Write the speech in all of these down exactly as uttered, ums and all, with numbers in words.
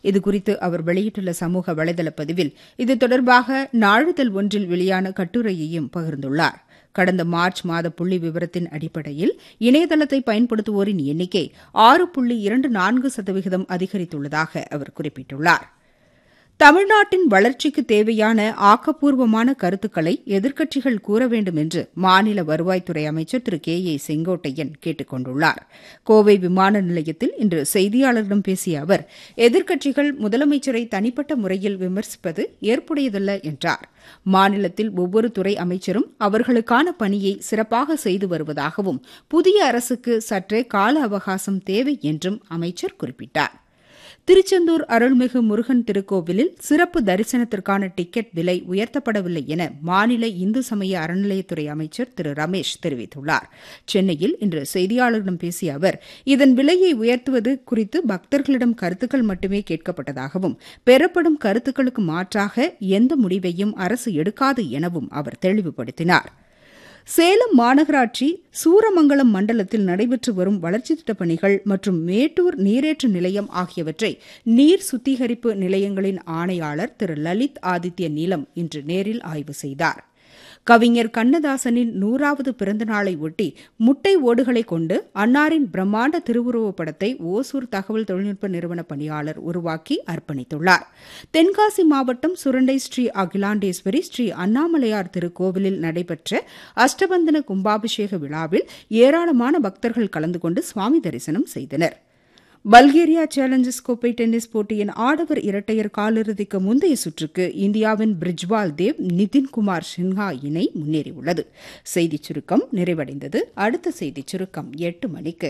இதுகுறித்து அவர் வெளியிட்டுள்ள சமூக வலைதள பதிவில் இது தொடர்பாக நாளிதழ் ஒன்றில் வெளியான கட்டுரையையும் பகிர்ந்துள்ளார். கடந்த மார்ச் மாத புள்ளி விவரத்தின் அடிப்படையில் இணையதளத்தை பயன்படுத்துவோரின் எண்ணிக்கை ஆறு புள்ளி இரண்டு நான்கு சதவீதம் அதிகரித்துள்ளதாக அவர் குறிப்பிட்டுள்ளார். தமிழ்நாட்டின் வளர்ச்சிக்கு தேவையான ஆக்கப்பூர்வமான கருத்துக்களை எதிர்க்கட்சிகள் கூற வேண்டும் என்று மாநில வருவாய்த்துறை அமைச்சர் திரு கே ஏ செங்கோட்டையன் கேட்டுக் கொண்டுள்ளார். கோவை விமான நிலையத்தில் இன்று செய்தியாளர்களிடம் பேசிய அவர் எதிர்க்கட்சிகள் முதலமைச்சரை தனிப்பட்ட முறையில் விமர்சிப்பது ஏற்புடையதல்ல என்றார். மாநிலத்தில் ஒவ்வொரு துறை அமைச்சரும் அவர்களுக்கான பணியை சிறப்பாக செய்து வருவதாகவும் புதிய அரசுக்கு சற்றே கால அவகாசம் தேவை என்றும் அமைச்சர் குறிப்பிட்டார். திருச்செந்தூர் அருள்மிகு முருகன் திருக்கோவிலில் சிறப்பு தரிசனத்திற்கான டிக்கெட் விலை உயர்த்தப்படவில்லை என மாநில இந்து சமய அறநிலையத்துறை அமைச்சர் திரு ரமேஷ் தெரிவித்துள்ளார். சென்னையில் இன்று செய்தியாளர்களிடம் பேசிய அவர் இதன் விலையை உயர்த்துவது குறித்து பக்தர்களிடம் கருத்துக்கள் மட்டுமே கேட்கப்பட்டதாகவும் பெறப்படும் கருத்துக்களுக்கு மாற்றாக எந்த முடிவையும் அரசு எடுக்காது எனவும் அவர் தெளிவுபடுத்தினார். சேலம் மாநகராட்சி சூரமங்கலம் மண்டலத்தில் நடைபெற்று வரும் வளர்ச்சித் திட்டப் பணிகள் மற்றும் மேட்டூர் நீரேற்று நிலையம் ஆகியவற்றை நீர் சுத்திகரிப்பு நிலையங்களின் ஆணையாளர் திரு லலித் ஆதித்ய நீலம் இன்று நேரில் ஆய்வு செய்தார். கவிஞர் கண்ணதாசனின் நூறாவது பிறந்த நாளை ஒட்டி முட்டை ஓடுகளை கொண்டு அன்னாரின் பிரம்மாண்ட திருவுருவப் படத்தை ஓசூர் தகவல் தொழில்நுட்ப நிறுவன பணியாளர் உருவாக்கி அர்ப்பணித்துள்ளார். தென்காசி மாவட்டம் சுரண்டை ஸ்ரீ அகிலாண்டேஸ்வரி ஸ்ரீ அண்ணாமலையார் திருக்கோவிலில் நடைபெற்ற அஷ்டபந்தன கும்பாபிஷேக விழாவில் ஏராளமான பக்தர்கள் கலந்து கொண்டு சுவாமி தரிசனம் செய்தனர். பல்கேரியா சேலஞ்சர்ஸ் கோப்பை டென்னிஸ் போட்டியின் ஆடவர் இரட்டையர் காலிறுதிக்கு முந்தைய சுற்றுக்கு இந்தியாவின் பிரிஜ்வால் தேவ் நிதின்குமார் சின்ஹா இணை முன்னேறியுள்ளது. செய்திச் சுருக்கம் நிறைவடைந்தது. அடுத்த செய்திச் சுருக்கம் எட்டு மணிக்கு.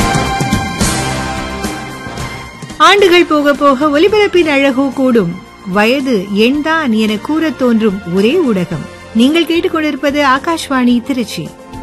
ஆண்டுகள் போக போக ஒலிபரப்பின் அழகோ கூடும். வயது எண்தான் என கூறத் தோன்றும் ஒரே ஊடகம். நீங்கள் கேட்டுக்கொண்டிருப்பது ஆகாஷ்வாணி திருச்சி.